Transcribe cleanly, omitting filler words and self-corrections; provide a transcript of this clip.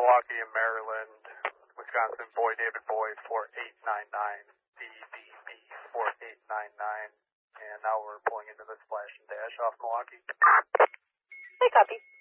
Milwaukee and Maryland, Wisconsin, Boy David Boy 4899, BDB 4899, and now we're pulling into the Splash and Dash off Milwaukee. Hey, copy.